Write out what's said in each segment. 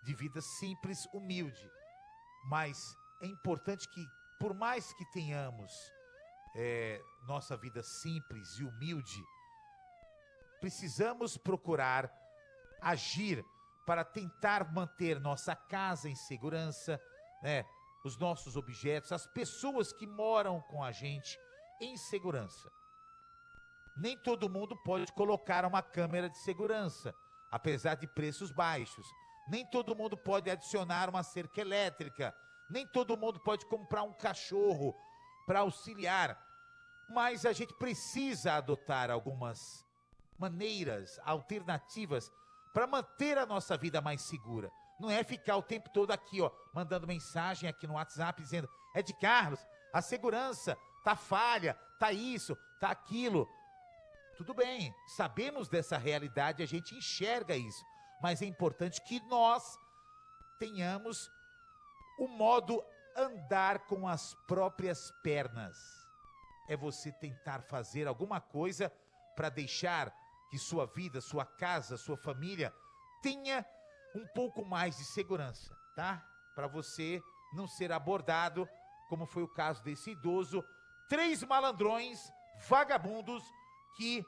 de vida simples, humilde. Mas é importante que, por mais que tenhamos nossa vida simples e humilde, precisamos procurar agir para tentar manter nossa casa em segurança, né? Os nossos objetos, as pessoas que moram com a gente em segurança. Nem todo mundo pode colocar uma câmera de segurança, apesar de preços baixos. Nem todo mundo pode adicionar uma cerca elétrica. Nem todo mundo pode comprar um cachorro para auxiliar. Mas a gente precisa adotar algumas maneiras alternativas para manter a nossa vida mais segura. Não é ficar o tempo todo aqui, ó, mandando mensagem aqui no WhatsApp dizendo: é de Carlos, a segurança tá falha, tá isso, tá aquilo. Tudo bem, sabemos dessa realidade, a gente enxerga isso, mas é importante que nós tenhamos o modo andar com as próprias pernas. É você tentar fazer alguma coisa para deixar que sua vida, sua casa, sua família tenha um pouco mais de segurança, tá? Para você não ser abordado, como foi o caso desse idoso, 3 malandrões, vagabundos, que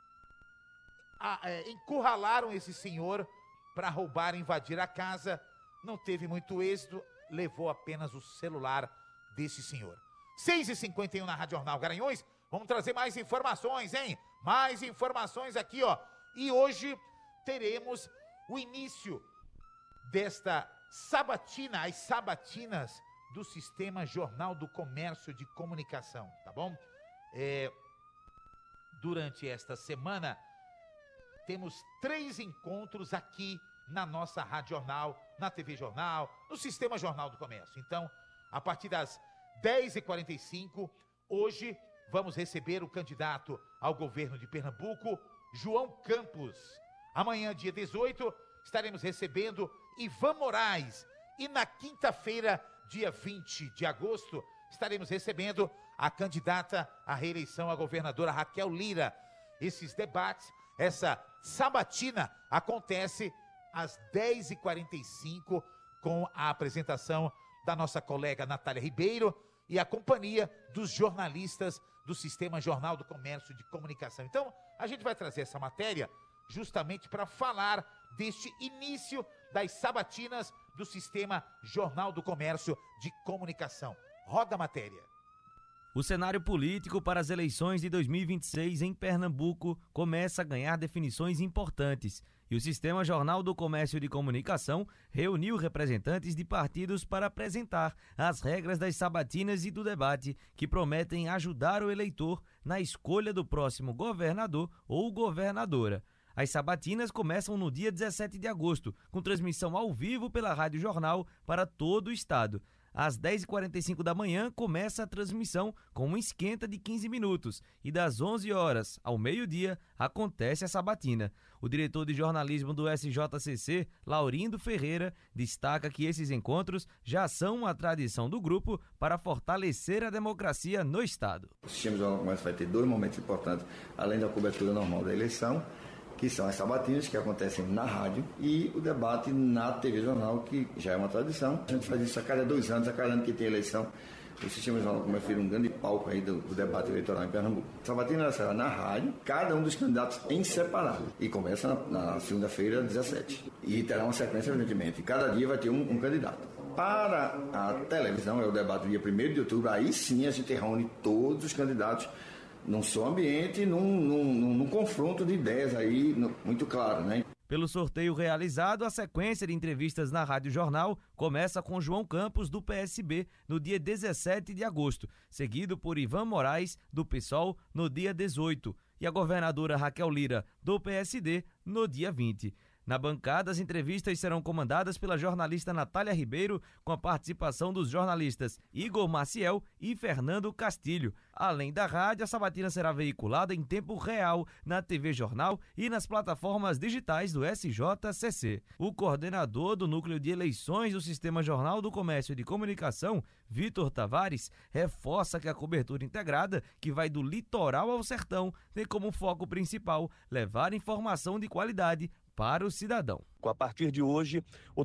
encurralaram esse senhor para roubar e invadir a casa. Não teve muito êxito, levou apenas o celular desse senhor. 6h51 na Rádio Jornal Garanhuns. Vamos trazer mais informações, hein? Mais informações aqui, ó. E hoje teremos o início desta sabatina, as sabatinas do Sistema Jornal do Comércio de Comunicação, tá bom? Durante esta semana, temos 3 encontros aqui na nossa Rádio Jornal, na TV Jornal, no Sistema Jornal do Comércio. Então, a partir das 10h45, hoje vamos receber o candidato ao governo de Pernambuco, João Campos. Amanhã, dia 18, estaremos recebendo Ivan Moraes. E na quinta-feira, dia 20 de agosto, estaremos recebendo a candidata à reeleição, a governadora Raquel Lira. Esses debates, essa sabatina acontece às 10h45 com a apresentação da nossa colega Natália Ribeiro e a companhia dos jornalistas do Sistema Jornal do Comércio de Comunicação. Então, a gente vai trazer essa matéria justamente para falar deste início das sabatinas do Sistema Jornal do Comércio de Comunicação. Roda a matéria. O cenário político para as eleições de 2026 em Pernambuco começa a ganhar definições importantes e o Sistema Jornal do Comércio de Comunicação reuniu representantes de partidos para apresentar as regras das sabatinas e do debate que prometem ajudar o eleitor na escolha do próximo governador ou governadora. As sabatinas começam no dia 17 de agosto, com transmissão ao vivo pela Rádio Jornal para todo o estado. Às 10h45 da manhã começa a transmissão com um esquenta de 15 minutos e das 11 horas ao meio-dia acontece a sabatina. O diretor de jornalismo do SJCC, Laurindo Ferreira, destaca que esses encontros já são uma tradição do grupo para fortalecer a democracia no estado. O Sistema Jornal do Comércio vai ter 2 momentos importantes, além da cobertura normal da eleição, que são as sabatinas, que acontecem na rádio, e o debate na TV Jornal, que já é uma tradição. A gente faz isso a cada 2 anos, a cada ano que tem eleição. O Sistema Jornal do Comércio vira um grande palco aí do debate eleitoral em Pernambuco. A sabatina será na rádio, cada um dos candidatos em separado. E começa na segunda-feira, 17. E terá uma sequência, evidentemente. Cada dia vai ter um candidato. Para a televisão, é o debate do dia 1º de outubro, aí sim a gente reúne todos os candidatos num só ambiente, num confronto de ideias aí, muito claro, né? Pelo sorteio realizado, a sequência de entrevistas na Rádio Jornal começa com João Campos, do PSB, no dia 17 de agosto, seguido por Ivan Moraes, do PSOL, no dia 18, e a governadora Raquel Lira, do PSD, no dia 20. Na bancada, as entrevistas serão comandadas pela jornalista Natália Ribeiro, com a participação dos jornalistas Igor Maciel e Fernando Castilho. Além da rádio, a sabatina será veiculada em tempo real na TV Jornal e nas plataformas digitais do SJCC. O coordenador do Núcleo de Eleições do Sistema Jornal do Comércio de Comunicação, Vitor Tavares, reforça que a cobertura integrada, que vai do litoral ao sertão, tem como foco principal levar informação de qualidade para o cidadão. A partir de hoje, o